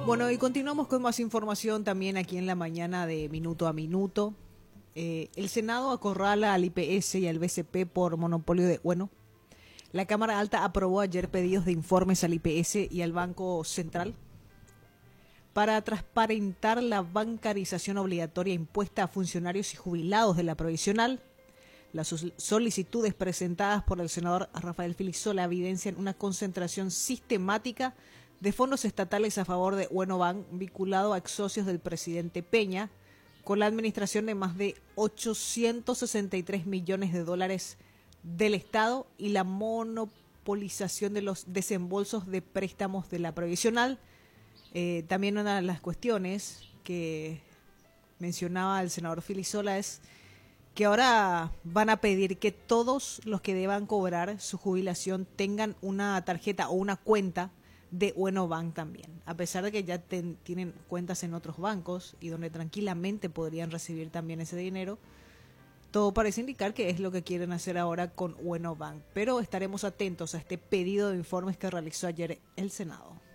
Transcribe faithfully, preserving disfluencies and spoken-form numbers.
Bueno, y continuamos con más información también aquí en la mañana de Minuto a Minuto. Eh, el Senado acorrala al I P S y al B C P por monopolio de... Bueno, la Cámara Alta aprobó ayer pedidos de informes al I P S y al Banco Central para transparentar la bancarización obligatoria impuesta a funcionarios y jubilados de la provisional. Las solicitudes presentadas por el senador Rafael Filisola evidencian una concentración sistemática de fondos estatales a favor de Buenobank, vinculado a ex socios del presidente Peña, con la administración de más de ochocientos sesenta y tres millones de dólares del Estado y la monopolización de los desembolsos de préstamos de la provisional. Eh, también una de las cuestiones que mencionaba el senador Filisola es que ahora van a pedir que todos los que deban cobrar su jubilación tengan una tarjeta o una cuenta de Buenobank también, a pesar de que ya ten, tienen cuentas en otros bancos y donde tranquilamente podrían recibir también ese dinero. Todo parece indicar que es lo que quieren hacer ahora con Buenobank, pero estaremos atentos a este pedido de informes que realizó ayer el Senado.